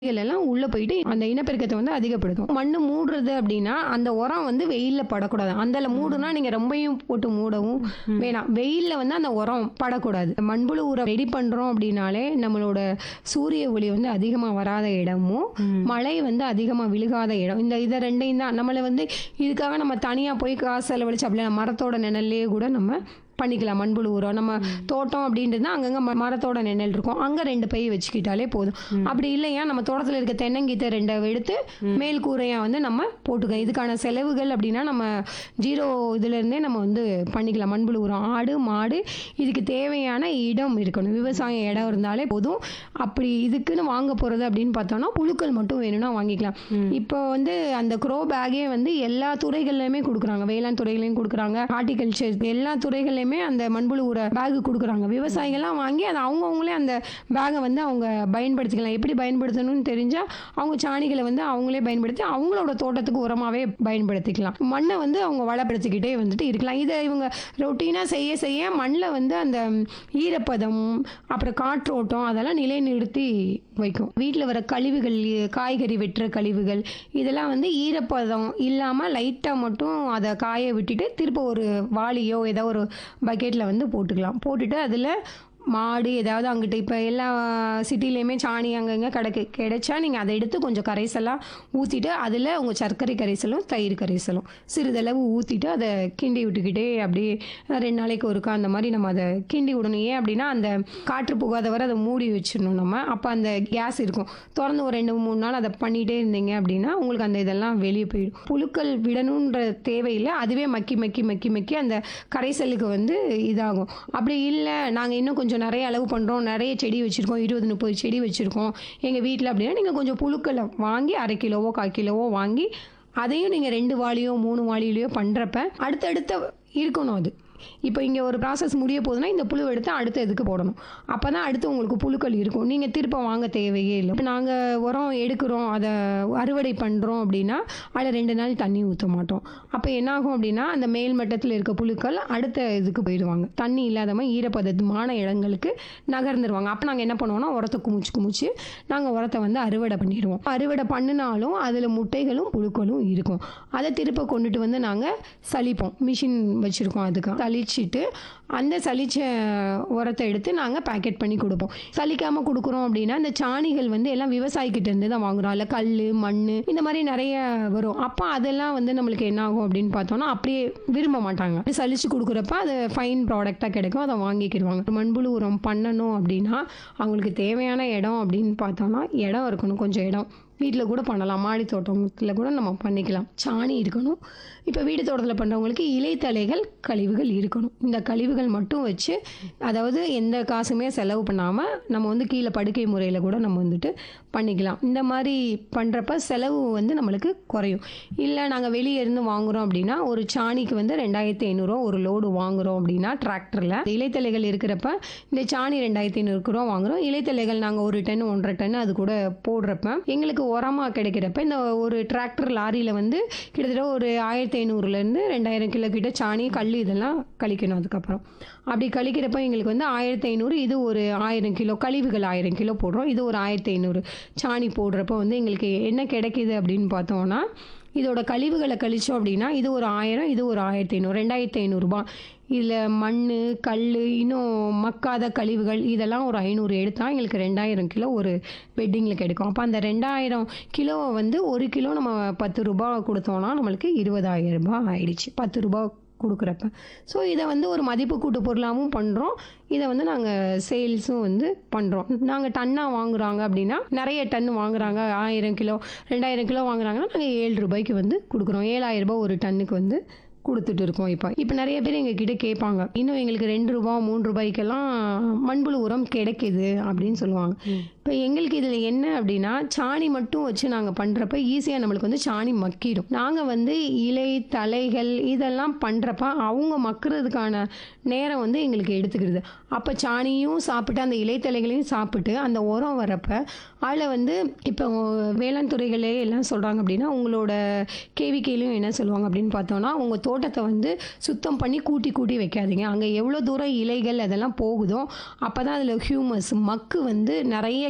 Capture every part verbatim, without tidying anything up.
எல்லாம் உள்ள போயிட்டு அந்த இனப்பெருக்கத்தை வந்து அதிகப்படுத்தும். மண்ணு மூடுறது அப்படின்னா அந்த உரம் வந்து வெயில்ல படக்கூடாது. அந்தல மூடுனா நீங்க ரொம்பவும் போட்டு மூடவும் வேணாம். வெயில்ல வந்து அந்த உரம் படக்கூடாது. மண்புழு உரம் ரெடி பண்றோம் அப்படின்னாலே நம்மளோட சூரிய ஒளி வந்து அதிகமா வராத இடமும், மழை வந்து அதிகமா விழுகாத இடம். இந்த இதை ரெண்டையும் தான் நம்மள வந்து இதுக்காக நம்ம தனியா போய் காசு செலவழிச்சு அப்படியே மரத்தோட நிழல்லையே கூட நம்ம பண்ணிக்கலாம். மண்புழு உரம் நம்ம தோட்டம் அப்படின்றது அங்கங்க ம- மரத்தோட நிழல் இருக்கும். அங்க ரெண்டு பை வச்சுக்கிட்டாலே போதும். அப்படி இல்லையா நம்ம தோட்டத்துல இருக்க தென்னங்கீத்தை ரெண்டை எடுத்து மேல் கூரையா வந்து நம்ம போட்டுக்கலாம். இதுக்கான செலவுகள் அப்படின்னா நம்ம ஜீரோ இதுல இருந்தே நம்ம வந்து பண்ணிக்கலாம். மண்புழு உரம் ஆடு மாடு இதுக்கு தேவையான இடம் இருக்கணும். விவசாய இடம் இருந்தாலே போதும். அப்படி இதுக்குன்னு வாங்க போறது அப்படின்னு பார்த்தோம்னா புழுக்கள் மட்டும் வேணும்னா வாங்கிக்கலாம். இப்போ வந்து அந்த க்ரோ பேக்கே வந்து எல்லா துறைகள்லையுமே கொடுக்குறாங்க. வேளாண் துறைகளையும் கொடுக்குறாங்க, ஹார்டிகல்ச்சர் எல்லா துறைகள்லையுமே அந்த மண்புழு உர பேக் கொடுக்குறாங்க. விவசாயிகள்லாம் வாங்கி அதை அவங்கவுங்களே அந்த பேக்கை வந்து அவங்க பயன்படுத்திக்கலாம். எப்படி பயன்படுத்தணும்னு தெரிஞ்சா அவங்க சாணிகளை வந்து அவங்களே பயன்படுத்தி அவங்களோட தோட்டத்துக்கு உரமாவே பயன்படுத்திக்கலாம். மண்ணை வந்து அவங்க வளப்படுத்திக்கிட்டே வந்துட்டு இருக்கலாம். இதை இவங்க ரொட்டீனா செய்ய செய்ய மண்ணில் வந்து அந்த ஈரப்பதம் அப்புறம் காற்றோட்டம் அதெல்லாம் நிலைநிறுத்தி வைக்கும். வீட்டில் வர கழிவுகள், காய்கறி வெட்டுற கழிவுகள் இதெல்லாம் வந்து ஈரப்பதம் இல்லாமல் லைட்டாக மட்டும் அதை காய விட்டுட்டு திரும்ப ஒரு வாளியோ ஏதோ ஒரு பக்கெட்டில் வந்து போட்டுக்கலாம். போட்டுட்டு அதில் மாடு ஏதாவது அங்கிட்ட இப்போ எல்லா சிட்டிலையுமே சாணி அங்கங்கே கிடக்கு கிடைச்சா நீங்கள் அதை எடுத்து கொஞ்சம் கரைசலாக ஊற்றிட்டு அதில் உங்கள் சர்க்கரை கரைசலும் தயிர் கரைசலும் சிறிதளவு ஊற்றிட்டு அதை கிண்டி விட்டுக்கிட்டே அப்படியே ரெண்டு நாளைக்கு ஒருக்கா அந்த மாதிரி நம்ம அதை கிண்டி விடணும். ஏன் அப்படின்னா அந்த காற்று புகாத வரை அதை மூடி வச்சிடணும் நம்ம. அப்போ அந்த கேஸ் இருக்கும். திறந்து ஒரு ரெண்டு மூணு நாள் அதை பண்ணிகிட்டே இருந்தீங்க அப்படின்னா உங்களுக்கு அந்த இதெல்லாம் வெளியே போயிடும். புழுக்கள் விடணுன்ற தேவையில்லை. அதுவே மக்கி மக்கி மக்கி மக்கி அந்த கரைசலுக்கு வந்து இதாகும். அப்படி இல்லை நாங்கள் இன்னும் கொஞ்சம் நிறைய அளவு பண்ணுறோம், நிறைய செடி வச்சுருக்கோம், இருபது முப்பது செடி வச்சுருக்கோம் எங்கள் வீட்டில் அப்படின்னா நீங்கள் கொஞ்சம் புழுக்களை வாங்கி அரை கிலோவோ கால் கிலோவோ வாங்கி அதையும் நீங்கள் ரெண்டு வாளியோ மூணு வாளியிலையோ பண்ணுறப்ப அடுத்தடுத்த இருக்கணும். அது இப்போ இங்கே ஒரு ப்ராசஸ் முடிய போகுதுன்னா இந்த புழு எடுத்து அடுத்த இதுக்கு போடணும். அப்போ தான் அடுத்து உங்களுக்கு புழுக்கள் இருக்கும். நீங்கள் திருப்ப வாங்க தேவையே இல்லை. இப்போ நாங்கள் உரம் எடுக்கிறோம், அதை அறுவடை பண்ணுறோம் அப்படின்னா அதில் ரெண்டு நாள் தண்ணி ஊற்ற மாட்டோம். அப்போ என்னாகும் அப்படின்னா அந்த மேல் மட்டத்தில் இருக்க புழுக்கள் அடுத்த இதுக்கு போயிடுவாங்க. தண்ணி இல்லாத மாதிரி ஈரப்பதமான இடங்களுக்கு நகர்ந்துருவாங்க. அப்போ நாங்கள் என்ன பண்ணுவோம்னா உரத்தை குமிச்சு குமிச்சு நாங்கள் உரத்தை வந்து அறுவடை பண்ணிடுவோம். அறுவடை பண்ணினாலும் அதில் முட்டைகளும் புழுக்களும் இருக்கும். அதை திருப்ப கொண்டுட்டு வந்து நாங்கள் சலிப்போம். மிஷின் வச்சுருக்கோம். அதுக்கு சலிச்சிட்டு அந்த சலிச்ச உரத்தை எடுத்து நாங்கள் பேக்கெட் பண்ணி கொடுப்போம். சலிக்காமல் கொடுக்குறோம் அப்படின்னா இந்த சாணிகள் வந்து எல்லாம் விவசாயிக்கிட்ட இருந்து தான் வாங்குறோம். அதில் கல் மண் இந்த மாதிரி நிறைய வரும். அப்போ அதெல்லாம் வந்து நம்மளுக்கு என்ன ஆகும் அப்படின்னு பார்த்தோம்னா அப்படியே விரும்ப மாட்டாங்க. சலிச்சு கொடுக்குறப்ப அது ஃபைன் ப்ராடக்டாக கிடைக்கும், அதை வாங்கிக்கிடுவாங்க. மண்புழு உரம் பண்ணணும் அப்படின்னா அவங்களுக்கு தேவையான இடம் அப்படின்னு பார்த்தோம்னா இடம் இருக்கணும். கொஞ்சம் இடம் வீட்டில் கூட பண்ணலாம். மாடி தோட்டத்தில் கூட நம்ம பண்ணிக்கலாம். சாணி இருக்கணும். இப்போ வீடு தோட்டத்தில் பண்ணுறவங்களுக்கு இலைத்தலைகள் கழிவுகள் இருக்கணும். இந்த கழிவுகள் மட்டும் வச்சு அதாவது எந்த காசுமே செலவு பண்ணாமல் நம்ம வந்து கீழே படுக்கை முறையில் கூட நம்ம வந்துட்டு பண்ணிக்கலாம். இந்த மாதிரி பண்ணுறப்ப செலவு வந்து நம்மளுக்கு குறையும். இல்லை நாங்கள் வெளியே இருந்து வாங்குகிறோம் அப்படின்னா ஒரு சாணிக்கு வந்து ரெண்டாயிரத்தி ஐநூறுரூவா ஒரு லோடு வாங்குகிறோம் அப்படின்னா டிராக்டரில் இலைத்தலைகள் இருக்கிறப்ப இந்த சாணி ரெண்டாயிரத்தி ஐநூறு ரூபா வாங்குகிறோம். இலைத்தலைகள் நாங்கள் ஒரு டன் ஒன்றரை டன் அது கூட போடுறப்ப எங்களுக்கு உரமாக கிடைக்கிறப்ப இந்த ஒரு டிராக்டர் லாரியில் வந்து கிட்டத்தட்ட ஒரு ஆயிரத்தி ஐநூறுலேருந்து ரெண்டாயிரம் கிலோ கிட்ட சாணி கல் இதெல்லாம் கழிக்கணும். அதுக்கப்புறம் அப்படி கழிக்கிறப்ப எங்களுக்கு வந்து ஆயிரத்தி ஐநூறு இது ஒரு ஆயிரம் கிலோ கழிவுகள் ஆயிரம் கிலோ போடுறோம். இது ஒரு ஆயிரத்தி ஐநூறு சாணி போடுறப்ப வந்து எங்களுக்கு என்ன கிடைக்கிது அப்படின்னு பார்த்தோம்னா இதோட கழிவுகளை கழிச்சோம் அப்படின்னா இது ஒரு ஆயிரம் இது ஒரு ஆயிரத்தி ஐநூறு ரெண்டாயிரத்தி ஐநூறுரூபா. இதில் மண் கல் இன்னும் மக்காத கழிவுகள் இதெல்லாம் ஒரு ஐநூறு எடுத்தால் எங்களுக்கு ரெண்டாயிரம் கிலோ ஒரு வெட்டிங்கில் கிடைக்கும். அப்போ அந்த ரெண்டாயிரம் கிலோவை வந்து ஒரு கிலோ நம்ம பத்து ரூபா கொடுத்தோம்னா நம்மளுக்கு இருபதாயிரம் ரூபாய் ஆயிடுச்சு பத்து ரூபா கொடுக்குறப்ப. ஸோ இதை வந்து ஒரு மதிப்பு கூட்டு பொருளாகவும் பண்ணுறோம். இதை வந்து நாங்கள் சேல்ஸும் வந்து பண்ணுறோம். நாங்கள் டன்னாக வாங்குறாங்க அப்படின்னா நிறைய டன் வாங்குறாங்க, ஆயிரம் கிலோ ரெண்டாயிரம் கிலோ வாங்குறாங்கன்னா நாங்கள் ஏழு ரூபாய்க்கு வந்து கொடுக்குறோம். ஏழாயிரம் ரூபாய் ஒரு டன்னுக்கு வந்து கொடுத்துட்டு இருக்கோம். இப்போ இப்போ நிறைய பேர் எங்ககிட்ட கேட்பாங்க, இன்னும் எங்களுக்கு ரெண்டு ரூபா மூணு ரூபாய்க்கெல்லாம் மண்புழு உரம் கிடைக்குது அப்படின்னு சொல்லுவாங்க. இப்போ எங்களுக்கு இதில் என்ன அப்படின்னா சாணி மட்டும் வச்சு நாங்கள் பண்ணுறப்ப ஈஸியாக நம்மளுக்கு வந்து சாணி மக்கிடும். நாங்கள் வந்து இலை தலைகள் இதெல்லாம் பண்ணுறப்ப அவங்க மக்கிறதுக்கான நேரம் வந்து எங்களுக்கு எடுத்துக்கிடுது. அப்போ சாணியும் சாப்பிட்டு அந்த இலைத்தலைகளையும் சாப்பிட்டு அந்த உரம் வரப்ப அதில் வந்து இப்போ வேளாண் துறைகளே எல்லாம் சொல்கிறாங்க அப்படின்னா உங்களோட கேவிக்கையிலையும் என்ன சொல்லுவாங்க அப்படின்னு பார்த்தோன்னா உங்கள் தோட்டத்தை வந்து சுத்தம் பண்ணி கூட்டி கூட்டி வைக்காதீங்க. அங்கே எவ்வளோ தூரம் இலைகள் அதெல்லாம் போகுதோ அப்போ தான் அதில் ஹியூமஸ் மக்கு வந்து நிறைய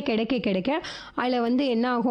கிடைக்க கிடைக்க அதில் வந்து என்ன ஆகும்